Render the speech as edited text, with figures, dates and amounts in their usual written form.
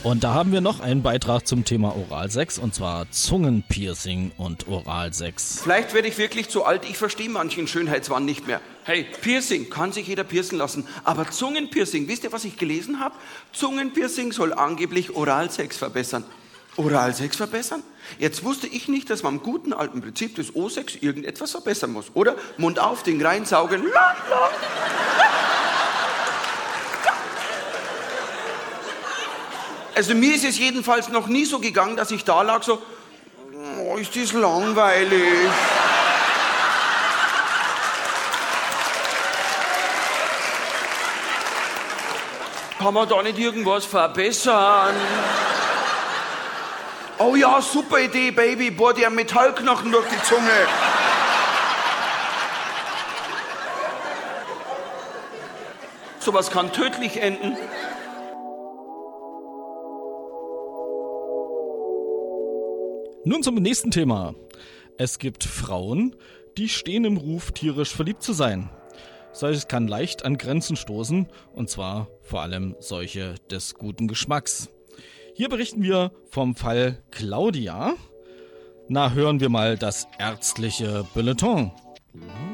Und da haben wir noch einen Beitrag zum Thema Oralsex, und zwar Zungenpiercing und Oralsex. Vielleicht werde ich wirklich zu alt, ich verstehe manchen Schönheitswahn nicht mehr. Hey, Piercing, kann sich jeder piercen lassen, aber Zungenpiercing, wisst ihr, was ich gelesen habe? Zungenpiercing soll angeblich Oralsex verbessern. Oralsex verbessern? Jetzt wusste ich nicht, dass man am guten alten Prinzip des O-Sex irgendetwas verbessern muss, oder? Mund auf, Ding reinsaugen, la, la. Also mir ist es jedenfalls noch nie so gegangen, dass ich da lag so, oh, ist das langweilig. Kann man da nicht irgendwas verbessern? Oh ja, super Idee, Baby, bohr dir einen Metallknochen durch die Zunge. Sowas kann tödlich enden. Nun zum nächsten Thema. Es gibt Frauen, die stehen im Ruf, tierisch verliebt zu sein. Solches kann leicht an Grenzen stoßen, und zwar vor allem solche des guten Geschmacks. Hier berichten wir vom Fall Claudia. Na, hören wir mal das ärztliche Bulletin.